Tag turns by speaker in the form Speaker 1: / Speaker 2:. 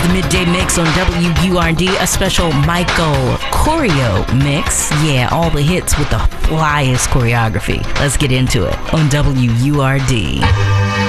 Speaker 1: the midday mix on WURD, a special Michael choreo mix. Yeah, all the hits with the flyest choreography. Let's get into it on WURD.